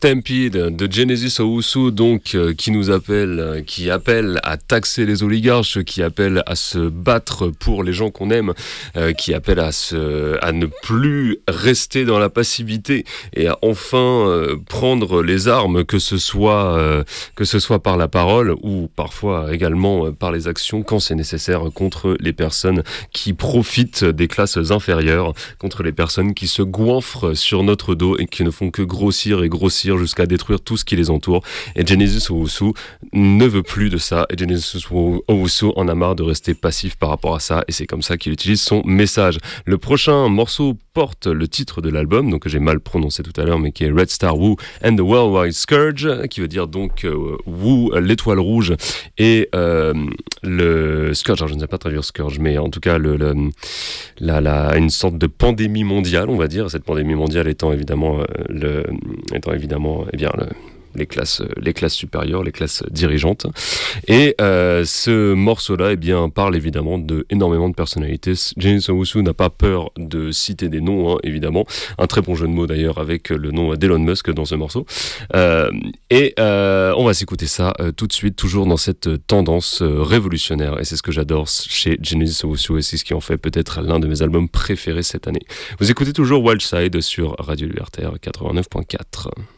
Stampede de Genesis Owusu, donc qui appelle à taxer les oligarches, qui appelle à se battre pour les gens qu'on aime, qui appelle à ne plus rester dans la passivité et à enfin prendre les armes, que ce soit par la parole ou parfois également par les actions quand c'est nécessaire, contre les personnes qui profitent des classes inférieures, contre les personnes qui se goinfrent sur notre dos et qui ne font que grossir jusqu'à détruire tout ce qui les entoure. Et Genesis Owusu ne veut plus de ça, et Genesis Owusu en a marre de rester passif par rapport à ça, et c'est comme ça qu'il utilise son message. Le prochain morceau porte le titre de l'album, donc que j'ai mal prononcé tout à l'heure, mais qui est Red Star Wu and the Worldwide Scourge, qui veut dire donc Wu, l'étoile rouge, et le Scourge, alors je ne sais pas traduire Scourge, mais en tout cas une sorte de pandémie mondiale, on va dire, cette pandémie mondiale étant évidemment les classes supérieures, les classes dirigeantes. Et ce morceau-là, parle évidemment énormément de personnalités. Genesis Owusu n'a pas peur de citer des noms, évidemment. Un très bon jeu de mots d'ailleurs avec le nom d'Elon Musk dans ce morceau. On va s'écouter ça tout de suite, toujours dans cette tendance révolutionnaire. Et c'est ce que j'adore chez Genesis Owusu, et c'est ce qui en fait peut-être l'un de mes albums préférés cette année. Vous écoutez toujours Wild Side sur Radio Libertaire 89.4.